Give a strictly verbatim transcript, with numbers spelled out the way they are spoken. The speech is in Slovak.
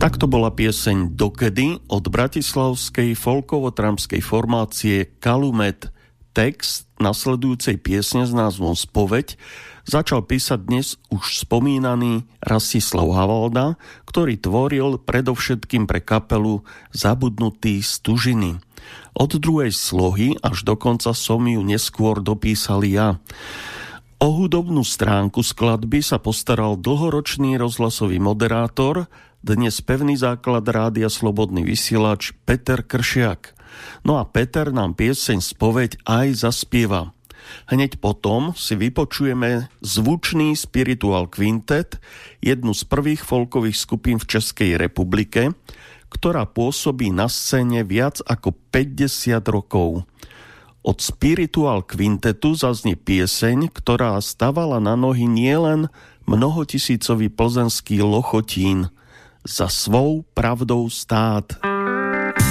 Takto bola pieseň Dokedy od bratislavskej folkovo-trampskej formácie Kalumet. Text nasledujúcej piesne s názvom Spoveď začal písať dnes už spomínaný Rastislav Havalda, ktorý tvoril predovšetkým pre kapelu Zabudnutí Stužiny. Od druhej slohy až do konca som ju neskôr dopísal ja. O hudobnú stránku skladby sa postaral dlhoročný rozhlasový moderátor, dnes pevný základ rádia Slobodný vysielač Peter Kršiak. No a Peter nám pieseň Spoveď aj zaspieva. Hneď potom si vypočujeme zvučný Spiritual Quintet, jednu z prvých folkových skupín v Českej republike, ktorá pôsobí na scéne viac ako päťdesiat rokov. Od Spiritual Quintetu zaznie pieseň, ktorá stavala na nohy nielen mnohotisícový plzenský Lochotín. Za svou pravdou stát.